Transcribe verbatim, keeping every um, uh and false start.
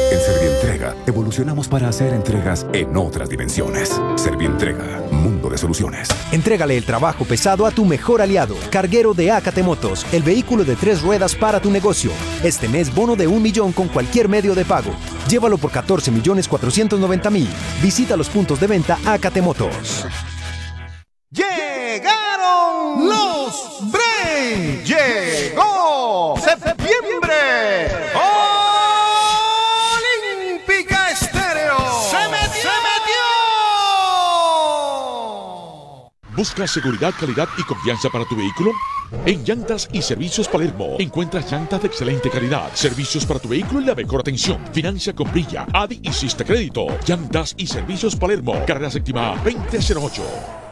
En Servientrega evolucionamos para hacer entregas en otras dimensiones. Servientrega, mundo de soluciones. Entrégale el trabajo pesado a tu mejor aliado. Carguero de Acate Motos, el vehículo de tres ruedas para tu negocio. Este mes bono de un millón con cualquier medio de pago. Llévalo por catorce millones cuatrocientos noventa mil. Visita los puntos de venta Acate Motos. ¡Llegaron los Brain! ¡Llegó septiembre! ¡Olímpica Estéreo! ¡Se metió! ¡Se metió! ¿Buscas seguridad, calidad y confianza para tu vehículo? En Llantas y Servicios Palermo encuentras llantas de excelente calidad, servicios para tu vehículo y la mejor atención. Financia con Brilla, A D I y Sista Crédito. Llantas y Servicios Palermo, carrera séptima veinte cero ocho.